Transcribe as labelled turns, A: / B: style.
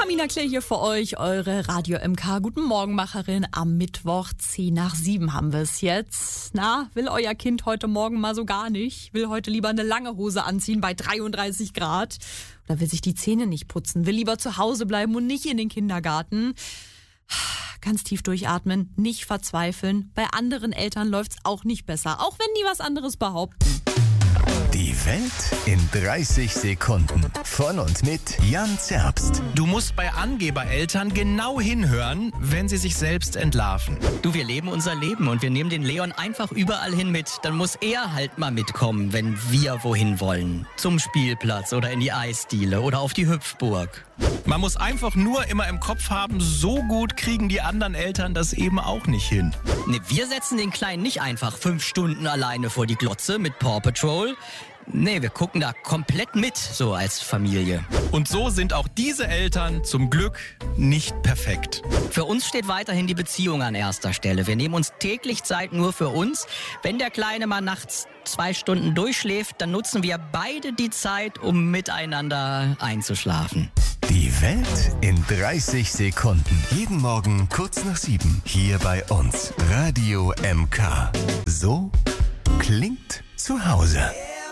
A: Tamina Clay hier für euch, eure Radio MK. Guten Morgen, Macherin. Am Mittwoch 6:10 haben wir es jetzt. Na, will euer Kind heute Morgen mal so gar nicht? Will heute lieber eine lange Hose anziehen bei 33 Grad? Oder will sich die Zähne nicht putzen? Will lieber zu Hause bleiben und nicht in den Kindergarten? Ganz tief durchatmen, nicht verzweifeln. Bei anderen Eltern läuft's auch nicht besser, auch wenn die was anderes behaupten.
B: Die Welt in 30 Sekunden. Von und mit Jan Zerbst.
C: Du musst bei Angebereltern genau hinhören, wenn sie sich selbst entlarven.
D: Du, wir leben unser Leben und wir nehmen den Leon einfach überall hin mit. Dann muss er halt mal mitkommen, wenn wir wohin wollen. Zum Spielplatz oder in die Eisdiele oder auf die Hüpfburg.
C: Man muss einfach nur immer im Kopf haben, so gut kriegen die anderen Eltern das eben auch nicht hin.
D: Ne, wir setzen den Kleinen nicht einfach 5 Stunden alleine vor die Glotze mit Paw Patrol. Nee, wir gucken da komplett mit, so als Familie.
C: Und so sind auch diese Eltern zum Glück nicht perfekt.
D: Für uns steht weiterhin die Beziehung an erster Stelle. Wir nehmen uns täglich Zeit nur für uns. Wenn der Kleine mal nachts 2 Stunden durchschläft, dann nutzen wir beide die Zeit, um miteinander einzuschlafen.
B: Die Welt in 30 Sekunden. Jeden Morgen kurz nach 7. Hier bei uns. Radio MK. So klingt zu Hause.